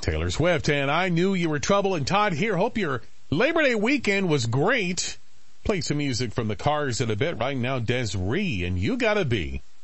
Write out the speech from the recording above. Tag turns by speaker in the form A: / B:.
A: Taylor Swift, and I Knew You Were Trouble. And Todd here. Hope your Labor Day weekend was great. Play some music from the Cars in a bit. Right now, Des'ree, and You Gotta Be.